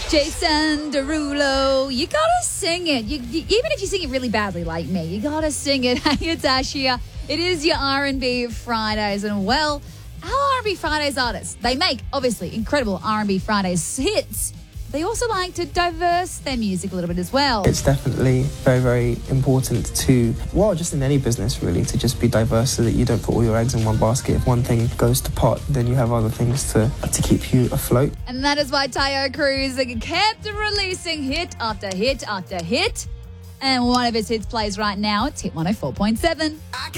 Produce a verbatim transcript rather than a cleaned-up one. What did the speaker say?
Jason Derulo, you gotta sing it. You, you, even if you sing it really badly like me, you gotta sing it. Hey, it's Ash here. It is your R and B Fridays. And, well, our R and B Fridays artists, they make, obviously, incredible R and B Fridays hits. They also like to diverse their music a little bit as well. It's definitely very, very important to, well, just in any business really, to just be diverse so that you don't put all your eggs in one basket. If one thing goes to pot, then you have other things to, to keep you afloat. And that is why Tayo Cruz kept releasing hit after hit after hit. And one of his hits plays right now. It's Hit one oh four point seven.